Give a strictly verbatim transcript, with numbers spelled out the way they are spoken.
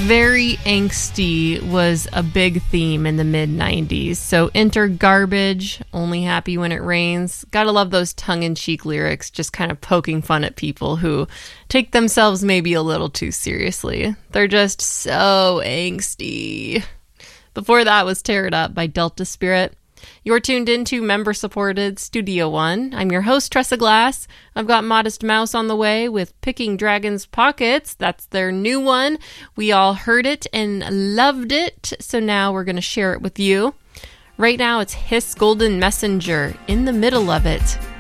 Very angsty was a big theme in the mid nineties. So enter Garbage, Only Happy When It Rains. Gotta love those tongue-in-cheek lyrics, just kind of poking fun at people who take themselves maybe a little too seriously. They're just so angsty. Before that was Tear It Up by Delta Spirit. You're tuned into member-supported Studio One. I'm your host, Tressa Glass. I've got Modest Mouse on the way with Picking Dragons Pockets. That's their new one. We all heard it and loved it, so now we're going to share it with you. Right now, it's Hiss Golden Messenger, In the Middle of It.